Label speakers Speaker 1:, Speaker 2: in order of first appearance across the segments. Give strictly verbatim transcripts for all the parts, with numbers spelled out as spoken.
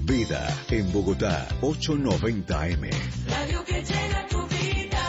Speaker 1: Vida, en Bogotá, ochocientos noventa A M.
Speaker 2: Radio que llega a tu vida.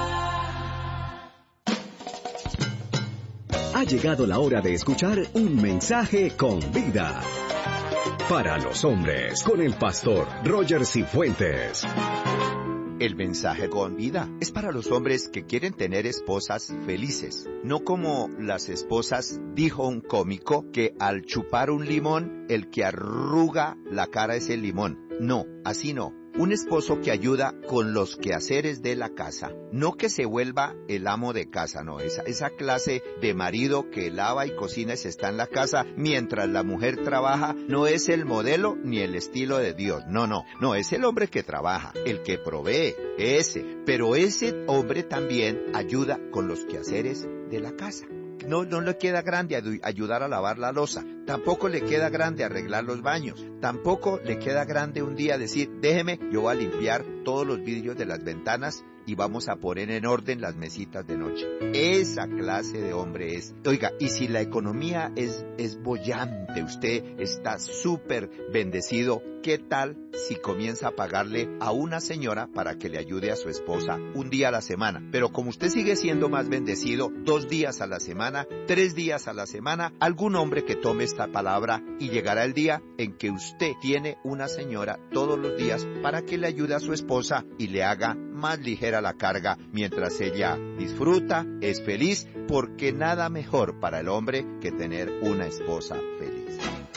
Speaker 1: Ha llegado la hora de escuchar un mensaje con vida. Para los hombres, con el pastor Roger Cifuentes.
Speaker 3: El mensaje con vida es para los hombres que quieren tener esposas felices, no como las esposas, dijo un cómico, que al chupar un limón, el que arruga la cara es el limón. No, así no. Un esposo que ayuda con los quehaceres de la casa, no que se vuelva el amo de casa, no, esa, esa clase de marido que lava y cocina y se está en la casa mientras la mujer trabaja, no es el modelo ni el estilo de Dios, no, no, no, es el hombre que trabaja, el que provee, ese, pero ese hombre también ayuda con los quehaceres de la casa. No, no le queda grande ayudar a lavar la loza, tampoco le queda grande arreglar los baños, tampoco le queda grande un día decir, déjeme, yo voy a limpiar todos los vidrios de las ventanas y vamos a poner en orden las mesitas de noche. Esa clase de hombre es. Oiga, y si la economía es, es boyante, usted está súper bendecido, ¿qué tal si comienza a pagarle a una señora para que le ayude a su esposa un día a la semana? Pero como usted sigue siendo más bendecido, dos días a la semana, tres días a la semana, algún hombre que tome esta palabra y llegará el día en que usted tiene una señora todos los días para que le ayude a su esposa y le haga más ligera la carga mientras ella disfruta, es feliz, porque nada mejor para el hombre que tener una esposa feliz.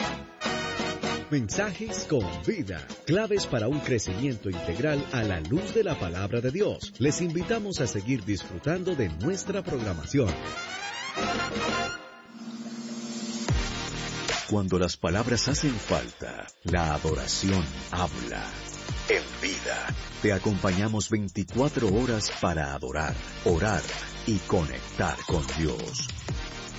Speaker 1: Mensajes con vida, claves para un crecimiento integral a la luz de la palabra de Dios. Les invitamos a seguir disfrutando de nuestra programación. Cuando las palabras hacen falta, la adoración habla. En vida, te acompañamos veinticuatro horas para adorar, orar y conectar con Dios.